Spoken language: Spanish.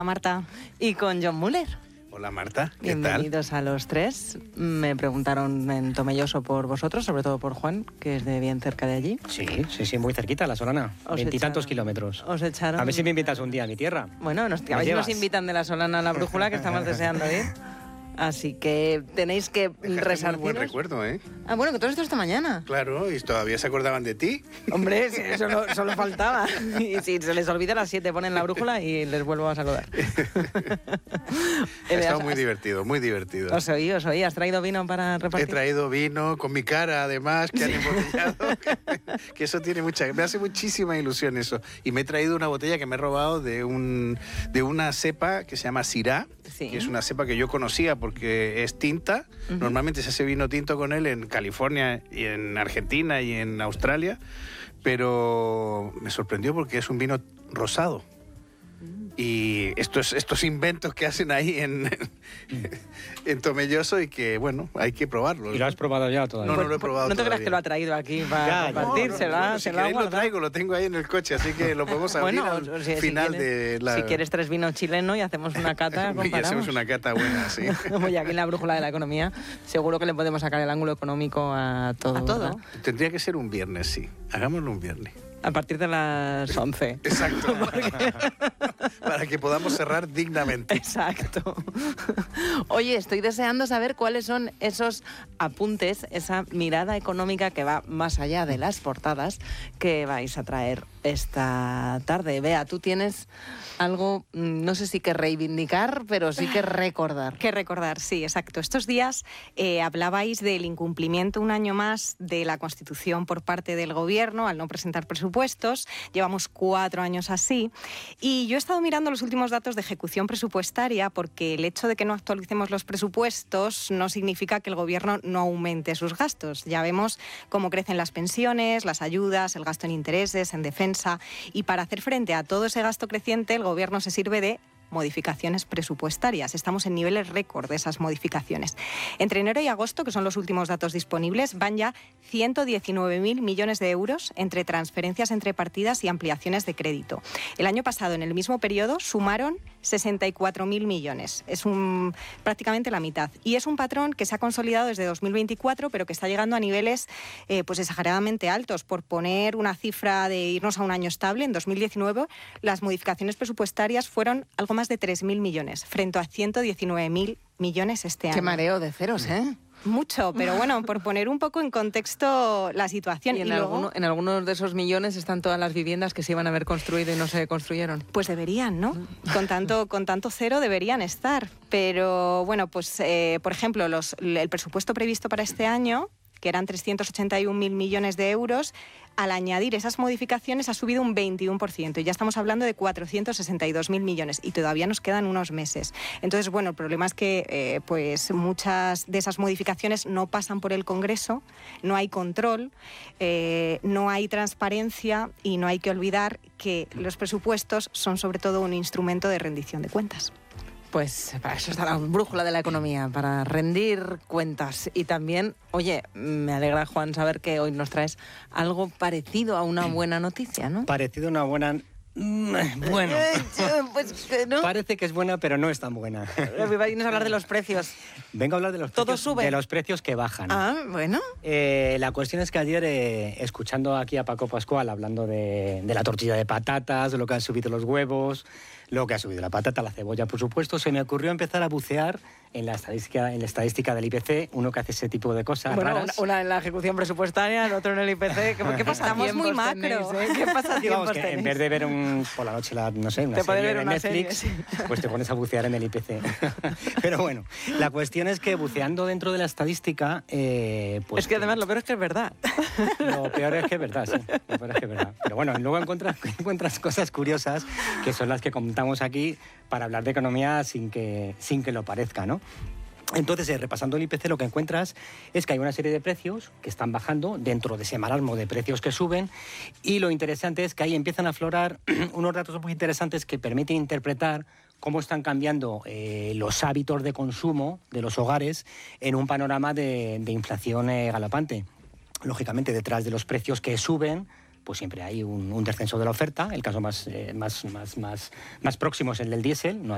Marta y con John Muller. Hola Marta, ¿qué Bienvenidos a los tres. Me preguntaron en Tomelloso por vosotros, sobre todo por Juan, que es de bien cerca de allí. Sí, muy cerquita, La Solana. Veintitantos kilómetros. Os echaron. A ver si me invitas un día a mi tierra. Bueno, a ver si nos invitan de La Solana a la Brújula, que estamos deseando ir. Así que tenéis que resarciros. Un buen recuerdo, ¿eh? Ah, bueno, que todo esto esta mañana. Claro, y todavía se acordaban de ti. Hombre, sí, solo faltaba. Y si se les olvida, a las 7 ponen la brújula y les vuelvo a saludar. Ha estado muy divertido, muy divertido. Os oí. ¿Has traído vino para repartir? He traído vino con mi cara, además, que han embotellado. Que eso tiene me hace muchísima ilusión eso. Y me he traído una botella que me he robado de una cepa que se llama Syrah, que es una cepa que yo conocía porque es tinta. Normalmente se hace vino tinto con él en California y en Argentina y en Australia, pero me sorprendió porque es un vino rosado. Y estos inventos que hacen ahí en Tomelloso y que, bueno, hay que probarlos. ¿Y lo has probado ya todavía? No lo he probado No te todavía. creas que lo ha traído aquí para compartir, se lo ha lo traigo, lo tengo ahí en el coche, así que lo podemos abrir al final de la... Si quieres 3 vinos chilenos y hacemos una cata, comparamos. Y hacemos una cata buena, sí. Oye, aquí en la Brújula de la Economía seguro que le podemos sacar el ángulo económico a todo. A todo. Tendría que ser un viernes, sí. Hagámoslo un viernes. A partir de las 11. Exacto. Para que podamos cerrar dignamente. Exacto. Oye, estoy deseando saber cuáles son esos apuntes, esa mirada económica que va más allá de las portadas que vais a traer esta tarde. Bea, tú tienes algo, no sé si que reivindicar, pero sí que recordar. Que recordar, sí, exacto. Estos días hablabais del incumplimiento un año más de la Constitución por parte del Gobierno al no presentar presupuestos. Llevamos 4 años así. Y yo he estado mirando los últimos datos de ejecución presupuestaria porque el hecho de que no actualicemos los presupuestos no significa que el Gobierno no aumente sus gastos. Ya vemos cómo crecen las pensiones, las ayudas, el gasto en intereses, en defensa. Y para hacer frente a todo ese gasto creciente, el Gobierno se sirve de modificaciones presupuestarias. Estamos en niveles récord de esas modificaciones. Entre enero y agosto, que son los últimos datos disponibles, van ya 119.000 millones de euros entre transferencias entre partidas y ampliaciones de crédito. El año pasado, en el mismo periodo, sumaron 64.000 millones. Es prácticamente la mitad. Y es un patrón que se ha consolidado desde 2024, pero que está llegando a niveles pues exageradamente altos. Por poner una cifra de irnos a un año estable, en 2019 las modificaciones presupuestarias fueron algo más de 3.000 millones, frente a 119.000 millones este año. Qué mareo de ceros, ¿eh? Mucho, pero bueno, por poner un poco en contexto la situación. Y en algunos de esos millones están todas las viviendas que se iban a haber construido y no se construyeron. Pues deberían, ¿no? Con tanto cero deberían estar. Pero bueno, pues por ejemplo, el presupuesto previsto para este año, que eran 381.000 millones de euros, al añadir esas modificaciones ha subido un 21%. Y ya estamos hablando de 462.000 millones y todavía nos quedan unos meses. Entonces, bueno, el problema es que pues muchas de esas modificaciones no pasan por el Congreso, no hay control, no hay transparencia y no hay que olvidar que los presupuestos son sobre todo un instrumento de rendición de cuentas. Pues para eso está la Brújula de la Economía, para rendir cuentas. Y también, oye, me alegra, Juan, saber que hoy nos traes algo parecido a una buena noticia, ¿no? Parecido a una buena... Bueno, pues, ¿no? Parece que es buena, pero no es tan buena. Vienes a hablar de los precios. Vengo a hablar de los ¿Todo precios, sube? De los precios que bajan. Ah, bueno. La cuestión es que ayer, escuchando aquí a Paco Pascual hablando de la tortilla de patatas, de lo que han subido los huevos, lo que ha subido la patata, la cebolla, por supuesto, se me ocurrió empezar a bucear en la estadística del IPC, uno que hace ese tipo de cosas raras. Una en la ejecución presupuestaria, el otro en el IPC. ¿Qué pasa? Estamos muy macro. ¿Qué pasa? Digamos que en vez de ver por la noche, una serie de Netflix, pues te pones a bucear en el IPC. Pero bueno, la cuestión es que buceando dentro de la estadística... pues es que además lo peor es que es verdad. Lo peor es que es verdad, sí. Lo peor es que es verdad. Pero bueno, luego encuentras cosas curiosas que son las que contamos aquí para hablar de economía sin que lo parezca, ¿no? Entonces, repasando el IPC, lo que encuentras es que hay una serie de precios que están bajando dentro de ese marasmo de precios que suben, y lo interesante es que ahí empiezan a aflorar unos datos muy interesantes que permiten interpretar cómo están cambiando los hábitos de consumo de los hogares en un panorama de inflación galopante. Lógicamente, detrás de los precios que suben, pues siempre hay un descenso de la oferta. El caso más próximo es el del diésel. No hay